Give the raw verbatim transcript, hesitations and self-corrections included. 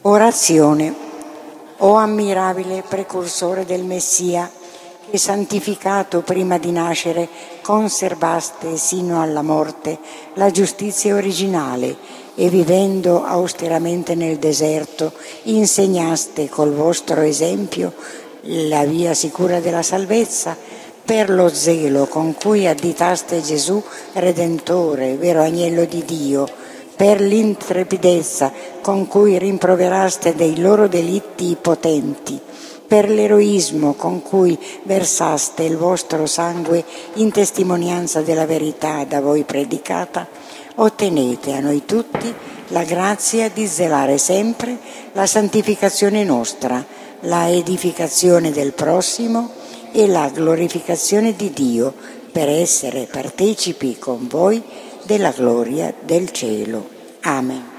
Orazione. O ammirabile precursore del Messia, che santificato prima di nascere conservaste sino alla morte la giustizia originale e vivendo austeramente nel deserto insegnaste col vostro esempio la via sicura della salvezza, per lo zelo con cui additaste Gesù Redentore, vero agnello di Dio, per l'intrepidezza con cui rimproveraste dei loro delitti potenti, per l'eroismo con cui versaste il vostro sangue in testimonianza della verità da voi predicata, ottenete a noi tutti la grazia di zelare sempre la santificazione nostra, la edificazione del prossimo e la glorificazione di Dio, per essere partecipi con voi della gloria del cielo. Amen.